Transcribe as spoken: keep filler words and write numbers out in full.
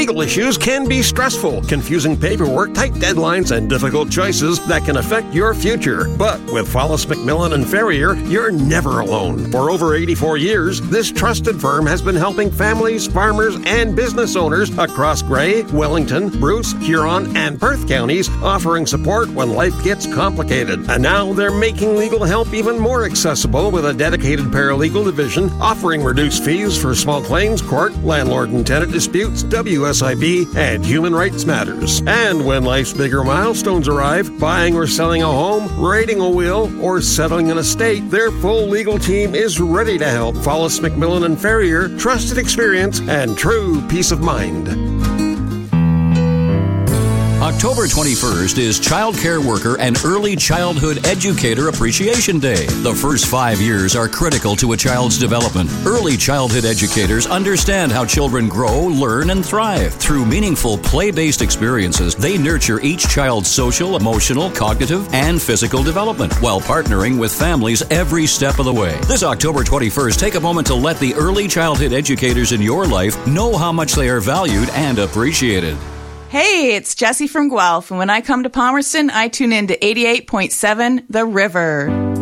Legal issues can be stressful, confusing paperwork, tight deadlines, and difficult choices that can affect your future. But with Follis McMillan and Ferrier, you're never alone. For over eighty-four years, this trusted firm has been helping families, farmers, and business owners across Grey, Wellington, Bruce, Huron, and Perth counties, offering support when life gets complicated. And now they're making legal help even more accessible with a dedicated paralegal division offering reduced fees for small claims court, landlord and tenant disputes, W S I B, and human rights matters. And when life's bigger milestones arrive, buying or selling a home, writing a will, or settling an estate, their full legal team is ready to help. Follis McMillan and Ferrier, trusted experience and true peace of mind. October twenty-first is Child Care Worker and Early Childhood Educator Appreciation Day. The first five years are critical to a child's development. Early childhood educators understand how children grow, learn, and thrive. Through meaningful play-based experiences, they nurture each child's social, emotional, cognitive, and physical development while partnering with families every step of the way. This October twenty-first, take a moment to let the early childhood educators in your life know how much they are valued and appreciated. Hey, it's Jessie from Guelph, and when I come to Palmerston, I tune in to eighty-eight point seven The River.